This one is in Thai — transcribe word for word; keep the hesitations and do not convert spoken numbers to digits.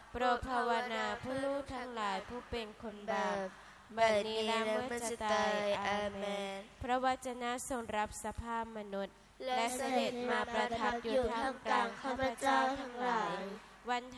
โปรดภาวนาเพื่อลูกทั้งหลายผู้เป็นคนบาปบัดนี้และเมื่อจะตายอาเมนพระวจนะทรงรับสภาพมนุษย์และเสด็จมาประทับอยู่ท่ามกลางข้าพเจ้าทั้งหลายวันไถ